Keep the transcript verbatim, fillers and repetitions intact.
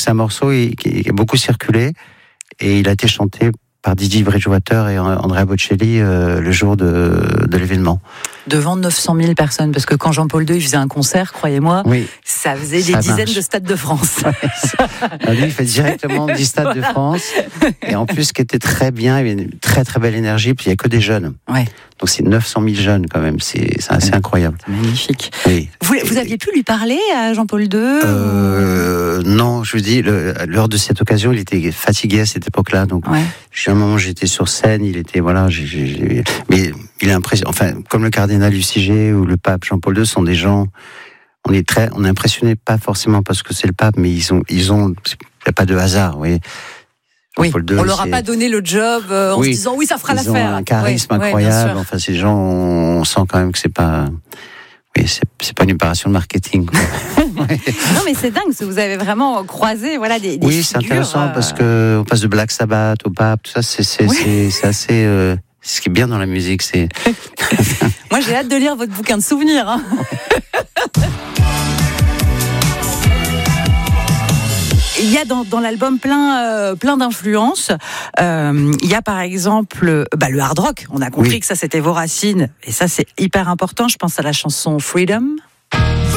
c'est un morceau qui a beaucoup circulé et il a été chanté par Didi Bridgewater et Andrea Bocelli euh, le jour de, de l'événement. Devant neuf cent mille personnes, parce que quand Jean-Paul deux il faisait un concert, croyez-moi, oui, ça faisait des ça dizaines marche. de stades de France. Ouais, lui, il fait directement dix stades de France. Et en plus, ce qui était très bien, il y avait une très très belle énergie, puis il n'y a que des jeunes. Ouais. Donc c'est neuf cent mille jeunes quand même, c'est, c'est assez incroyable. C'est magnifique. Oui. Vous, vous aviez pu lui parler à Jean-Paul deux euh, ou... Non, je vous dis, le, lors de cette occasion, il était fatigué à cette époque-là. Donc, ouais. j'ai un moment, j'étais sur scène, il était, voilà, j'ai, j'ai, mais il est impressionnant. Enfin, comme le cardinal Luciger ou le pape Jean-Paul deux sont des gens, on est très, on est impressionné, pas forcément parce que c'est le pape, mais ils ont, ils ont, il n'y a pas de hasard, vous voyez. Oui, deux, on leur a c'est... pas donné le job euh, en oui, se disant oui, ça fera ils l'affaire. Ils ont un charisme ouais, incroyable. Ouais, enfin, ces gens, on sent quand même que c'est pas, oui, c'est, c'est pas une opération de marketing. Quoi. Ouais. Non, mais c'est dingue, vous avez vraiment croisé, voilà, des, des oui, figures, c'est intéressant euh... parce que on passe de Black Sabbath au pape, tout ça, c'est, c'est, oui. c'est, c'est assez. Euh, ce qui est bien dans la musique, c'est. Moi, j'ai hâte de lire votre bouquin de souvenirs. Hein. Il y a dans, dans l'album plein, euh, plein d'influences. Euh, il y a par exemple bah, le hard rock. On a compris oui. que ça c'était vos racines. Et ça c'est hyper important. Je pense à la chanson Freedom.